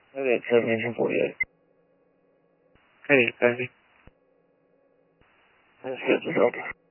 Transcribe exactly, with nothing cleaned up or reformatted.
Okay, seventeen forty-eight. Hey, Patty. Let's get the helper.